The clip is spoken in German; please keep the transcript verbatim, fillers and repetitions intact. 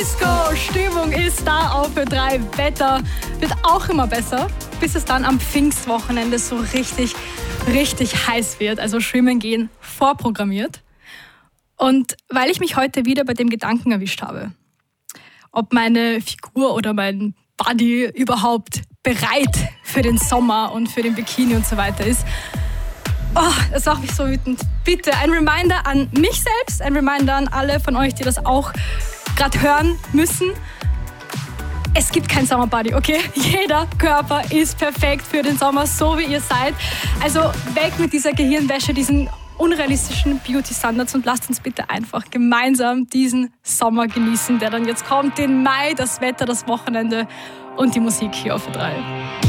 Disco-Stimmung ist da auf Ö drei. Wetter wird auch immer besser, bis es dann am Pfingstwochenende so richtig, richtig heiß wird. Also schwimmen gehen vorprogrammiert. Und weil ich mich heute wieder bei dem Gedanken erwischt habe, ob meine Figur oder mein Body überhaupt bereit für den Sommer und für den Bikini und so weiter ist. Oh, das macht mich so wütend. Bitte ein Reminder an mich selbst, ein Reminder an alle von euch, die das auch gerade hören müssen. Es gibt kein Sommerbody, okay? Jeder Körper ist perfekt für den Sommer, so wie ihr seid. Also weg mit dieser Gehirnwäsche, diesen unrealistischen Beauty-Standards und lasst uns bitte einfach gemeinsam diesen Sommer genießen, der dann jetzt kommt, den Mai, das Wetter, das Wochenende und die Musik hier auf Ö drei.